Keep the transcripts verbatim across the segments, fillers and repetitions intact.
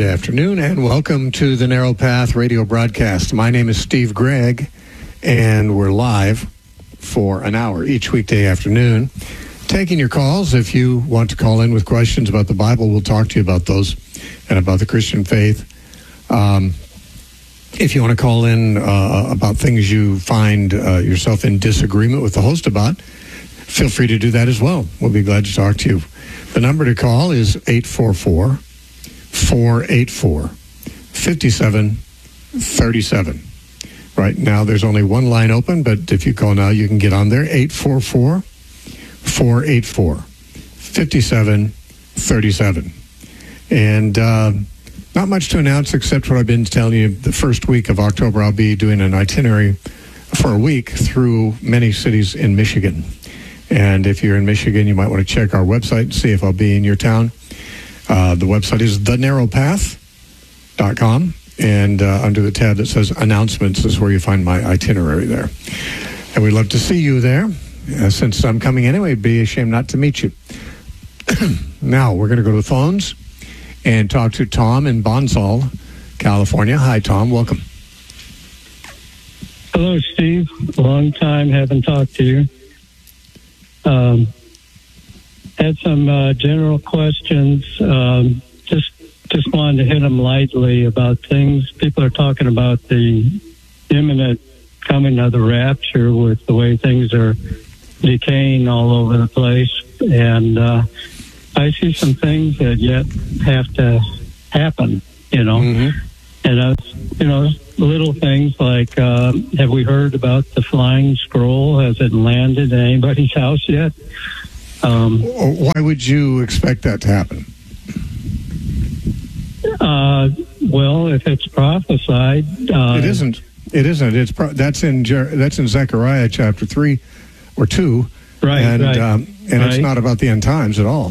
afternoon, and welcome to the Narrow Path radio broadcast. My name is Steve Gregg, and we're live for an hour each weekday afternoon. Taking your calls. If you want to call in with questions about the Bible, we'll talk to you about those and about the Christian faith. Um, if you want to call in uh, about things you find uh, yourself in disagreement with the host about, feel free to do that as well. We'll be glad to talk to you. The number to call is eight four four, four eight four, five seven three seven. Right now, there's only one line open, but if you call now, you can get on there, eight four four, four eight four, five seven three seven. And uh, not much to announce except what I've been telling you. The first week of October, I'll be doing an itinerary for a week through many cities in Michigan. And if you're in Michigan, you might want to check our website and see if I'll be in your town. Uh, the website is the narrow path dot com, and uh, under the tab that says Announcements is where you find my itinerary there. And we'd love to see you there. Uh, since I'm coming anyway, it'd be a shame not to meet you. Now, we're going to go to the phones and talk to Tom in Bonsall, California. Hi, Tom. Welcome. Hello, Steve. Long time, haven't talked to you. Um, had some uh, general questions. Um, just just wanted to hit them lightly about things. People are talking about the imminent coming of the rapture with the way things are decaying all over the place. And uh, I see some things that yet have to happen, you know. Mm-hmm. And, uh, you know, little things like, uh, have we heard about the flying scroll? Has it landed in anybody's house yet? Um, Why would you expect that to happen? Uh, well, if it's prophesied, uh, it isn't. It isn't. It's pro- that's in Jer- that's in Zechariah chapter three or two, right? And right, um, and right. It's not about the end times at all.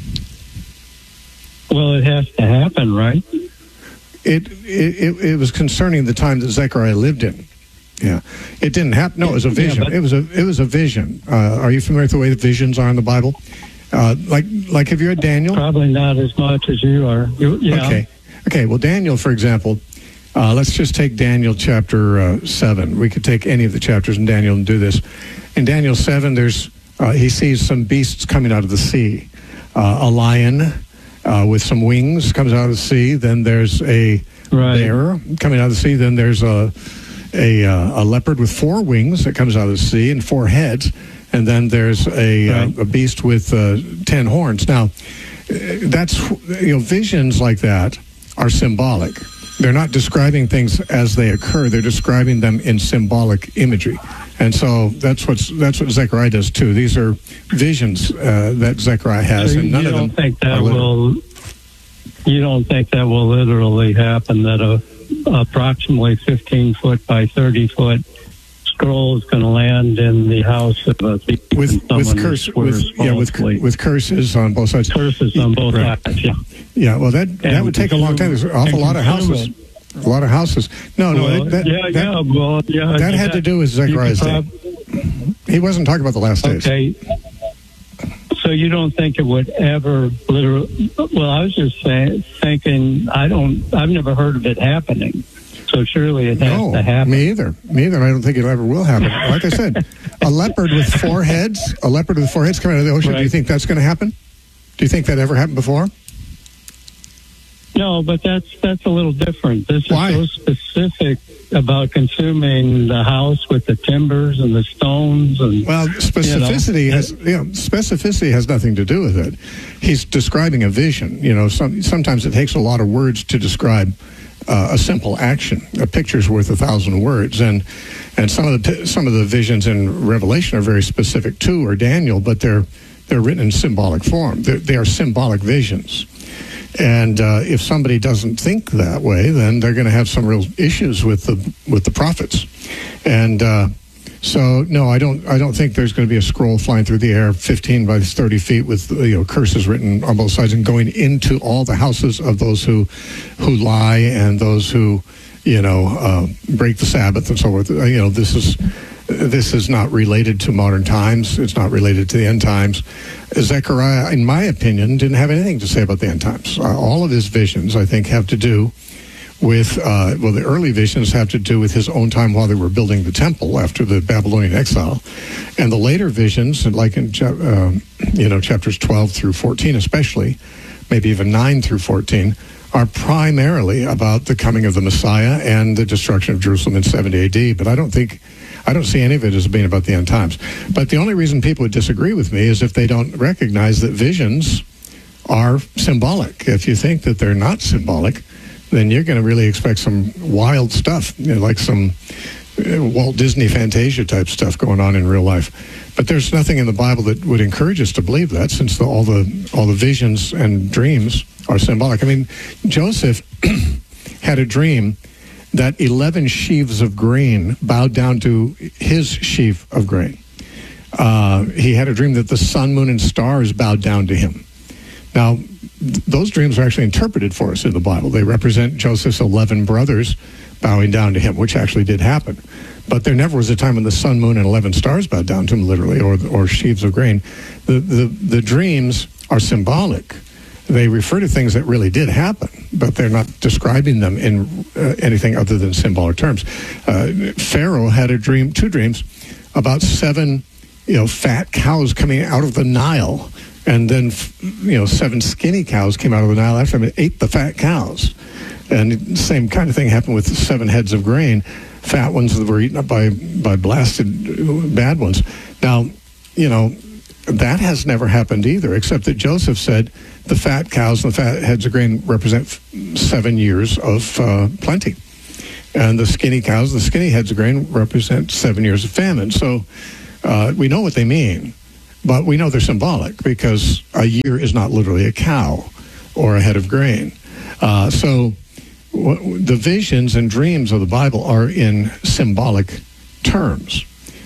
Well, it has to happen, right? It it it was concerning the time that Zechariah lived in. Yeah, it didn't happen. No, it was a vision. Yeah, but, it was a it was a vision. Uh, are you familiar with the way the visions are in the Bible? Uh, like like have you read Daniel? Probably not as much as you are. You, yeah. Okay. Okay. Well, Daniel, for example, uh, let's just take Daniel chapter uh, seven. We could take any of the chapters in Daniel and do this. In Daniel seven, there's uh, he sees some beasts coming out of the sea. Uh, a lion uh, with some wings comes out of the sea. Then there's a right. bear coming out of the sea. Then there's a a, uh, a leopard with four wings that comes out of the sea and four heads. And then there's a, right. uh, a beast with uh, ten horns. Now, that's, you know, visions like that are symbolic. They're not describing things as they occur. They're describing them in symbolic imagery. And so that's what's that's what Zechariah does too. These are visions uh, that Zechariah has, so and none you of them don't think that are will. You don't think that will literally happen? That a approximately fifteen foot by thirty foot scroll is going to land in the house of a thief with with curse with yeah with with curses on both sides. Curses on both right. sides. Yeah. Yeah. Well, that that and would take a long time. There's an awful lot of houses. A lot of houses. No, no. Well, that, yeah, that, yeah. Well, yeah. That had that, to do with Zechariah's day. He wasn't talking about the last days. Okay. So you don't think it would ever literally? Well, I was just saying, thinking. I don't. I've never heard of it happening. So surely it has no, to happen. Me either. Me either. I don't think it ever will happen. Like I said, a leopard with four heads. A leopard with four heads coming out of the ocean. Right. Do you think that's going to happen? Do you think that ever happened before? No, but that's that's a little different. This is Why? so specific about consuming the house with the timbers and the stones and. Well, specificity you know, has you know specificity has nothing to do with it. He's describing a vision. You know, some, sometimes it takes a lot of words to describe uh, a simple action. A picture's worth a thousand words, and and some of the some of the visions in Revelation are very specific too, or Daniel, but they're they're written in symbolic form. They're, they are symbolic visions. And uh, if somebody doesn't think that way, then they're going to have some real issues with the with the prophets. And uh, so, no, I don't. I don't think there's going to be a scroll flying through the air, fifteen by thirty feet, with you know curses written on both sides, and going into all the houses of those who who lie and those who you know uh, break the Sabbath and so forth. You know, this is This is not related to modern times. It's not related to the end times. Zechariah, in my opinion, didn't have anything to say about the end times. Uh, all of his visions, I think, have to do with, uh, well, the early visions have to do with his own time while they were building the temple after the Babylonian exile. And the later visions, like in, uh, you know, chapters twelve through fourteen especially, maybe even nine through fourteen, are primarily about the coming of the Messiah and the destruction of Jerusalem in seventy A D. But I don't think, I don't see any of it as being about the end times. But the only reason people would disagree with me is if they don't recognize that visions are symbolic. If you think that they're not symbolic, then you're going to really expect some wild stuff, you know, like some uh, Walt Disney Fantasia type stuff going on in real life. But there's nothing in the Bible that would encourage us to believe that, since the, all the all the visions and dreams are symbolic. I mean, Joseph had a dream that eleven sheaves of grain bowed down to his sheaf of grain. Uh, he had a dream that the sun, moon, and stars bowed down to him. Now, those dreams are actually interpreted for us in the Bible. They represent Joseph's eleven brothers bowing down to him, which actually did happen. But there never was a time when the sun, moon, and eleven stars bowed down to him, literally, or or sheaves of grain. The, the, the dreams are symbolic. They refer to things that really did happen, but they're not describing them in uh, anything other than symbolic terms. Uh, Pharaoh had a dream, two dreams, about seven, you know, fat cows coming out of the Nile. And then, you know, seven skinny cows came out of the Nile after him and ate the fat cows. And the same kind of thing happened with seven heads of grain, fat ones that were eaten up by, by blasted bad ones. Now, you know, that has never happened either, except that Joseph said the fat cows and the fat heads of grain represent seven years of uh, plenty. And the skinny cows, the skinny heads of grain represent seven years of famine. So uh, we know what they mean. But we know they're symbolic because a year is not literally a cow or a head of grain. Uh, so w- the visions and dreams of the Bible are in symbolic terms.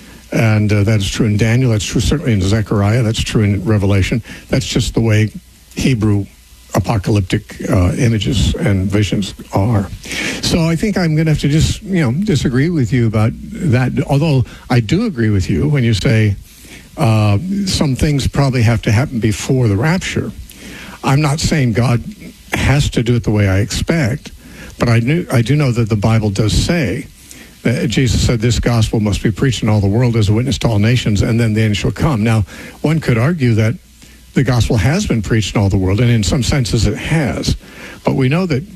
And uh, that is true in Daniel. That's true certainly in Zechariah. That's true in Revelation. That's just the way Hebrew apocalyptic uh, images and visions are. So I think I'm going to have to just, you know, disagree with you about that. Although I do agree with you when you say, Uh, some things probably have to happen before the rapture. I'm not saying God has to do it the way I expect, but I knew I do know that the Bible does say that Jesus said this gospel must be preached in all the world as a witness to all nations, and then the end shall come. Now, one could argue that the gospel has been preached in all the world, and in some senses it has. But we know that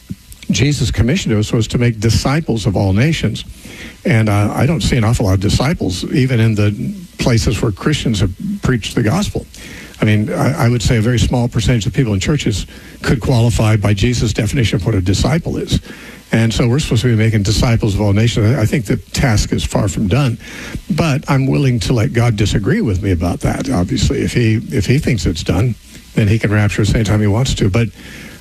Jesus' commission to us was to make disciples of all nations. And uh, I don't see an awful lot of disciples, even in the places where Christians have preached the gospel. I mean, I, I would say a very small percentage of people in churches could qualify by Jesus' definition of what a disciple is. And so we're supposed to be making disciples of all nations. I think the task is far from done. But I'm willing to let God disagree with me about that, obviously. If he if he thinks it's done, then he can rapture us anytime he wants to. But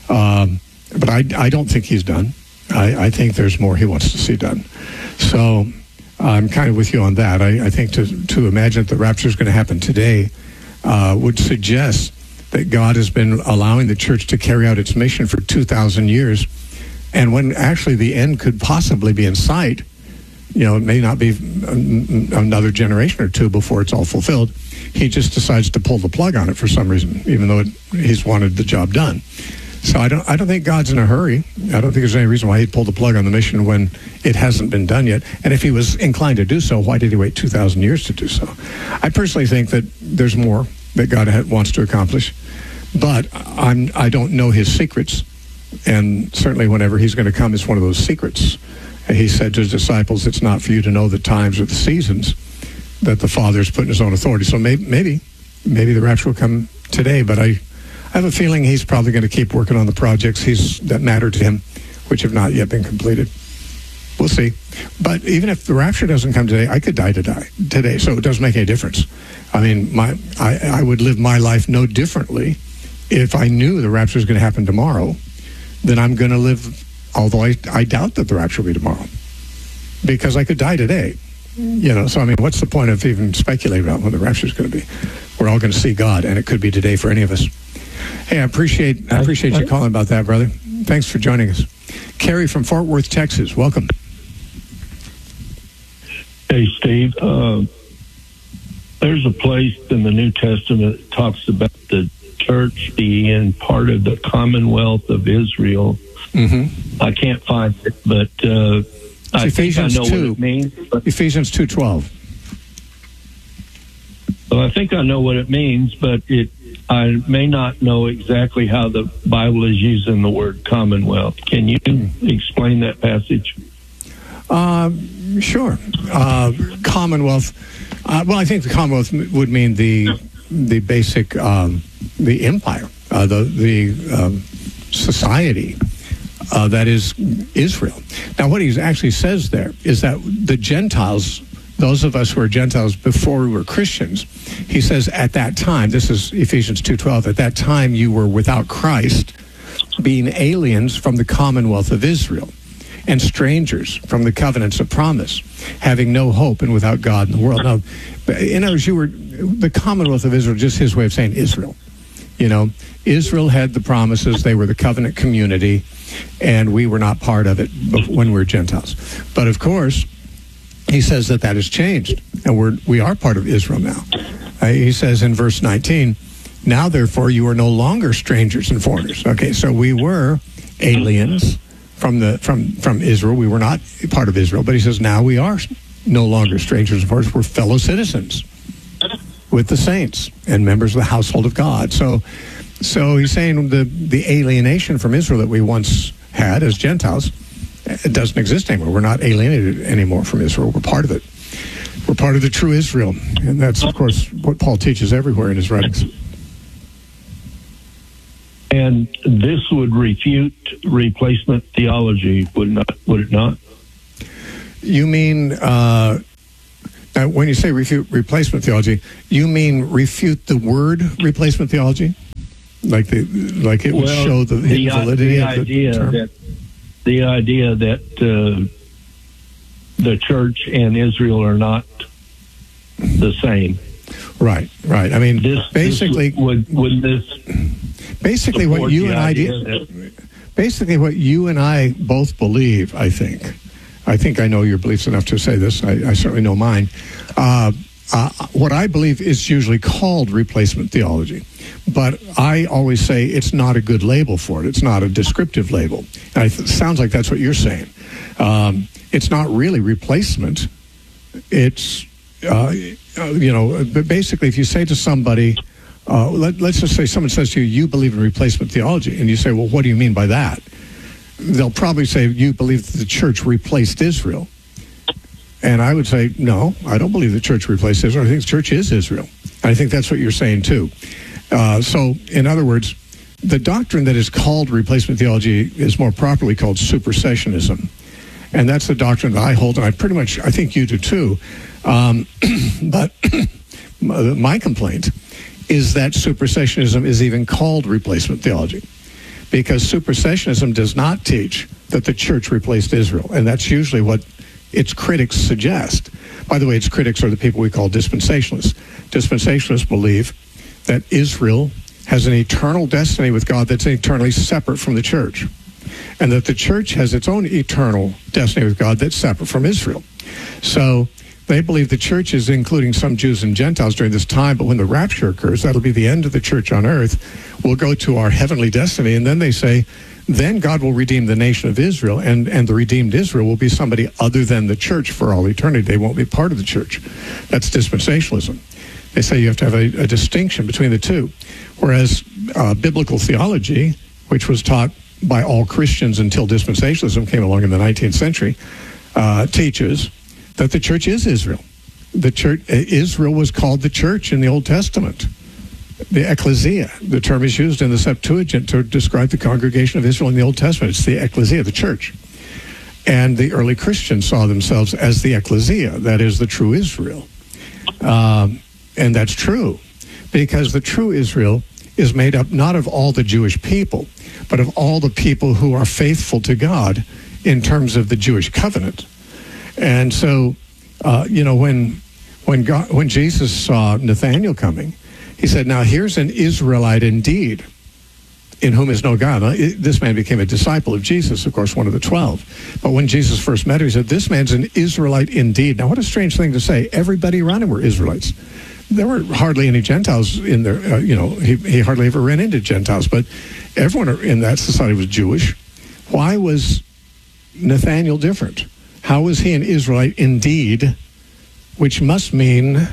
um, but I, I don't think he's done. I, I think there's more he wants to see done. So I'm kind of with you on that. I, I think to, to imagine that the rapture is going to happen today uh, would suggest that God has been allowing the church to carry out its mission for two thousand years. And when actually the end could possibly be in sight, you know, it may not be another generation or two before it's all fulfilled, he just decides to pull the plug on it for some reason, even though it, he's wanted the job done. So I don't I don't think God's in a hurry. I don't think there's any reason why he'd pull the plug on the mission when it hasn't been done yet. And if he was inclined to do so, why did he wait two thousand years to do so? I personally think that there's more that God wants to accomplish. But I'm, I don't know his secrets. And certainly whenever he's going to come, it's one of those secrets. And he said to his disciples, it's not for you to know the times or the seasons that the Father's put in his own authority. So maybe, maybe, maybe the rapture will come today, but I... I have a feeling he's probably going to keep working on the projects he's that matter to him, which have not yet been completed. We'll see. But even if the rapture doesn't come today, I could die to die today, so it doesn't make any difference. I mean, my I, I would live my life no differently if I knew the rapture is going to happen tomorrow than I'm going to live, although I, I doubt that the rapture will be tomorrow, because I could die today. You know, so I mean, what's the point of even speculating about when the rapture is going to be? We're all going to see God, and it could be today for any of us. Hey, I appreciate I appreciate you calling about that, brother. Thanks for joining us. Kerry from Fort Worth, Texas. Welcome. Hey, Steve. Uh, there's a place in the New Testament that talks about the church being part of the Commonwealth of Israel. Mm-hmm. I can't find it, but uh, I think I know two. what it means. But, Ephesians two twelve. well, I think I know what it means, but it I may not know exactly how the Bible is using the word Commonwealth. Can you explain that passage? Uh, sure. Uh, Commonwealth. Uh, well, I think the Commonwealth would mean the the basic um, the empire, uh, the the um, society uh, that is Israel. Now, what he actually says there is that the Gentiles, those of us who are Gentiles before we were Christians, he says at that time, this is Ephesians two twelve, at that time you were without Christ, being aliens from the Commonwealth of Israel, and strangers from the covenants of promise, having no hope and without God in the world. Now, in other words, you were the Commonwealth of Israel, just his way of saying Israel. You know, Israel had the promises, they were the covenant community, and we were not part of it when we were Gentiles. But of course, he says that that has changed, and we're, we are part of Israel now. Uh, he says in verse nineteen, now therefore you are no longer strangers and foreigners. Okay, so we were aliens from the from from Israel. We were not part of Israel, but he says now we are no longer strangers and foreigners. We're fellow citizens with the saints and members of the household of God. So, so he's saying the the alienation from Israel that we once had as Gentiles, it doesn't exist anymore. We're not alienated anymore from Israel. We're part of it. We're part of the true Israel, and that's of course what Paul teaches everywhere in his writings. And this would refute replacement theology, would not? Would it not? You mean uh, now, when you say refute replacement theology, you mean refute the word replacement theology, like the like it would well, show the, the invalidity the of the idea term? that the idea that uh, the church and Israel are not the same. Right, right. I mean, This basically, this would would this basically what support you the and I idea did, that- basically what you and I both believe. I think, I think I know your beliefs enough to say this. I, I certainly know mine. Uh, uh, what I believe is usually called replacement theology, but I always say it's not a good label for it. It's not a descriptive label. And I th- it sounds like that's what you're saying. Um, it's not really replacement. It's uh, you know, but basically, if you say to somebody, uh, let, let's just say someone says to you, you believe in replacement theology, and you say, well, what do you mean by that? They'll probably say, you believe that the church replaced Israel. And I would say, no, I don't believe the church replaced Israel. I think the church is Israel. And I think that's what you're saying, too. Uh, so, in other words, the doctrine that is called replacement theology is more properly called supersessionism. And that's the doctrine that I hold, and I pretty much, I think you do, too. Um, but my complaint is that supersessionism is even called replacement theology, because supersessionism does not teach that the church replaced Israel, and that's usually what its critics suggest. By the way, its critics are the people we call dispensationalists. Dispensationalists believe that Israel has an eternal destiny with God that's eternally separate from the church, and that the church has its own eternal destiny with God that's separate from Israel. So they believe the church is including some Jews and Gentiles during this time, but when the rapture occurs, that'll be the end of the church on earth. We'll go to our heavenly destiny, and then they say, then God will redeem the nation of Israel, and, and the redeemed Israel will be somebody other than the church for all eternity. They won't be part of the church. That's dispensationalism. They say you have to have a, a distinction between the two. Whereas uh, biblical theology, which was taught by all Christians until dispensationalism came along in the nineteenth century, uh, teaches that the church is Israel. The church, Israel was called the church in the Old Testament. The ecclesia, the term is used in the Septuagint to describe the congregation of Israel in the Old Testament. It's the ecclesia, the church. And the early Christians saw themselves as the ecclesia, that is the true Israel. Um, and that's true, because the true Israel is made up not of all the Jewish people, but of all the people who are faithful to God in terms of the Jewish covenant. And so, uh, you know, when when God, when Jesus saw Nathanael coming, he said, now here's an Israelite indeed. in whom is no God. Now, it, this man became a disciple of Jesus, of course, one of the twelve. But when Jesus first met him, he said, this man's an Israelite indeed. Now, what a strange thing to say. Everybody around him were Israelites. There were hardly any Gentiles in there. Uh, you know, he, he hardly ever ran into Gentiles, but everyone in that society was Jewish. Why was Nathanael different? How was he an Israelite indeed, which must mean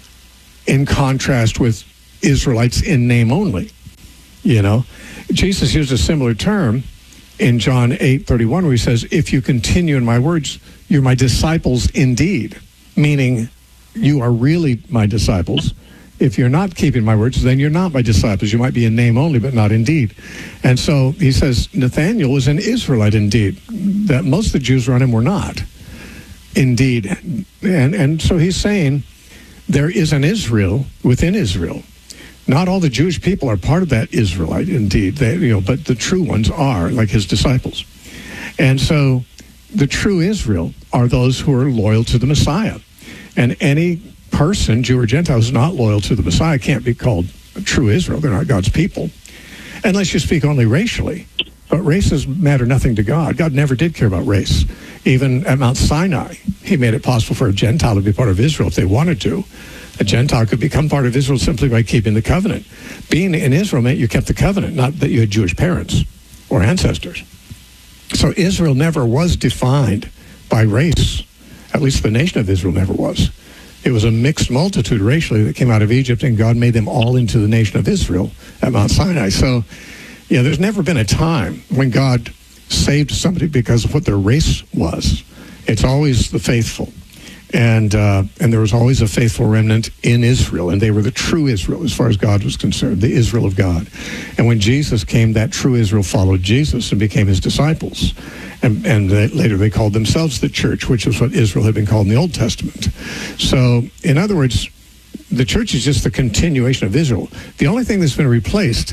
in contrast with Israelites in name only? You know, Jesus used a similar term in John eight thirty-one, where he says, if you continue in my words, you're my disciples indeed, meaning you are really my disciples. If you're not keeping my words, then you're not my disciples. You might be in name only, but not indeed. And so he says Nathanael was an Israelite indeed, that most of the Jews around him were not indeed. And, and so he's saying there is an Israel within Israel. Not all the Jewish people are part of that Israelite indeed, they, you know, but the true ones are, like his disciples. And so the true Israel are those who are loyal to the Messiah. And any person, Jew or Gentile, who's not loyal to the Messiah can't be called true Israel. They're not God's people, unless you speak only racially. But races matter nothing to God. God never did care about race. Even at Mount Sinai, he made it possible for a Gentile to be part of Israel if they wanted to. A Gentile could become part of Israel simply by keeping the covenant. Being in Israel meant you kept the covenant, not that you had Jewish parents or ancestors. So Israel never was defined by race. At least the nation of Israel never was. It was a mixed multitude racially that came out of Egypt, and God made them all into the nation of Israel at Mount Sinai. So, yeah, there's never been a time when God saved somebody because of what their race was. It's always the faithful. And uh, and there was always a faithful remnant in Israel, and they were the true Israel as far as God was concerned, the Israel of God. And when Jesus came, that true Israel followed Jesus and became his disciples. And, and they, later they called themselves the church, which is what Israel had been called in the Old Testament. So, in other words, the church is just the continuation of Israel. The only thing that's been replaced